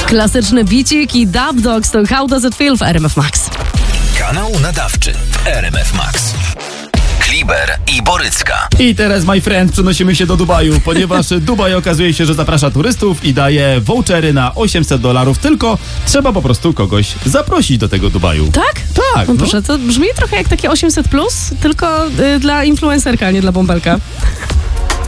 Klasyczny bicik i Dub Dogs to How Does It Feel w RMF Max. Kanał nadawczy w RMF Max. Kliber i Borycka. I teraz, my friend, przenosimy się do Dubaju, ponieważ Dubaj okazuje się, że zaprasza turystów i daje vouchery na $800, tylko trzeba po prostu kogoś zaprosić do tego Dubaju. Tak? Tak. No proszę, to brzmi trochę jak takie 800+, tylko dla influencerka, nie dla bąbelka.